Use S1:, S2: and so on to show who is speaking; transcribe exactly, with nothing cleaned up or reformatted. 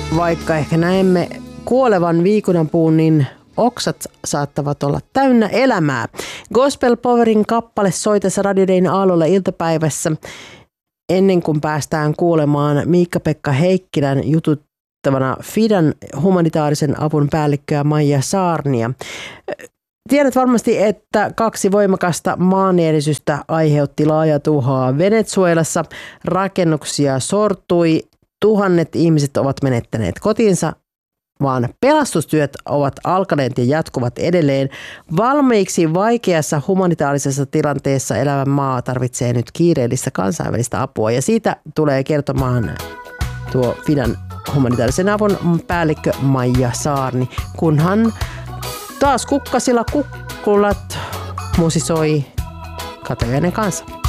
S1: vaikka ehkä näemme kuolevan viikunanpuun, niin oksat saattavat olla täynnä elämää. Gospel Powerin kappale soitessa Radio Dayn aallolla iltapäivässä ennen kuin päästään kuulemaan Miikka-Pekka Heikkilän jututtavana Fidan humanitaarisen avun päällikköä Maija Saarnia. Tiedät varmasti, että kaksi voimakasta maanjäristystä aiheutti laajaa tuhoa Venezuelassa. Rakennuksia sortui, tuhannet ihmiset ovat menettäneet kotinsa, vaan pelastustyöt ovat alkaneet ja jatkuvat edelleen. Valmiiksi vaikeassa humanitaarisessa tilanteessa elävä maa tarvitsee nyt kiireellistä kansainvälistä apua, ja siitä tulee kertomaan tuo Fidan humanitaarisen avun päällikkö Maija Saarni, kunhan taas kukkasilla kukkulat musisoi Katajainen kanssa.